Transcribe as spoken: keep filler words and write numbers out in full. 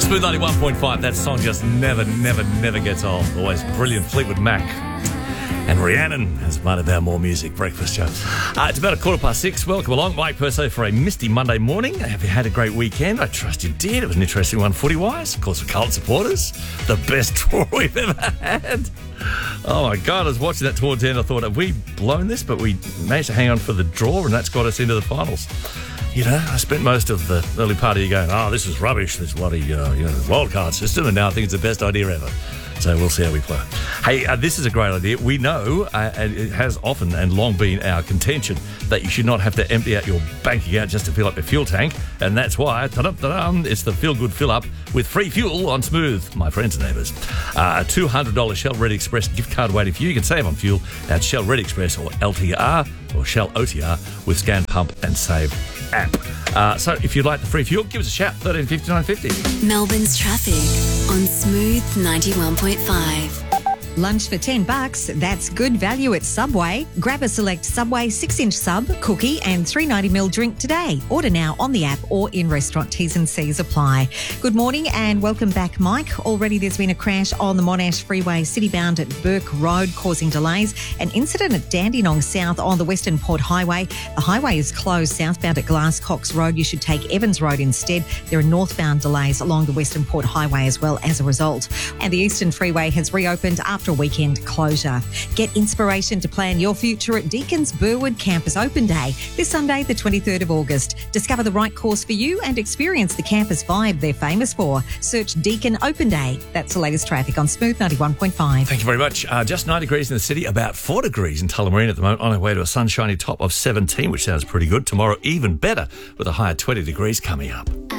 Smooth ninety-one point five, that song just never, never, never gets old. Always brilliant. Fleetwood Mac and Rhiannon as part of our More Music breakfast show. Uh, it's about a quarter past six. Welcome along. Mike Perso for a misty Monday morning. Have you had a great weekend? I trust you did. It was an interesting one footy-wise. Of course, for Carlton supporters, the best draw we've ever had. Oh, my God. I was watching that towards the end. I thought, have we blown this? But we managed to hang on for the draw, and that's got us into the finals. You know, I spent most of the early part of the year going, oh, this is rubbish, this bloody uh, you know, wildcard system, and now I think it's the best idea ever. So we'll see how we play. Hey, uh, this is a great idea. We know, uh, and it has often and long been our contention, that you should not have to empty out your bank account just to fill up your fuel tank. And that's why, ta-dum-ta-dum, it's the Feel Good Fill Up with free fuel on Smooth, my friends and neighbours. Uh, a two hundred dollars Shell Red Express gift card waiting for you. You can save on fuel at Shell Red Express or L T R or Shell O T R with Scan Pump and Save app. Uh, so if you'd like the free fuel, give us a shout, thirteen fifty-nine fifty. Melbourne's traffic on Smooth ninety-one point five. Lunch for ten bucks, that's good value at Subway. Grab a select Subway six inch sub, cookie and three ninety milliliter drink today. Order now on the app or in restaurant. T's and C's apply. Good morning and welcome back, Mike. Already there's been a crash on the Monash Freeway citybound at Burke Road causing delays. An incident at Dandenong South on the Western Port Highway. The highway is closed southbound at Glasscox Road. You should take Evans Road instead. There are northbound delays along the Western Port Highway as well as a result. And the Eastern Freeway has reopened after a weekend closure. Get inspiration to plan your future at Deacon's Burwood Campus Open Day this Sunday, the twenty-third of August. Discover the right course for you and experience the campus vibe they're famous for. Search Deacon Open Day. That's the latest traffic on Smooth ninety-one point five. Thank you very much. Uh, just nine degrees in the city, about four degrees in Tullamarine at the moment, on our way to a sunshiny top of seventeen, which sounds pretty good. Tomorrow, even better, with a high of twenty degrees coming up.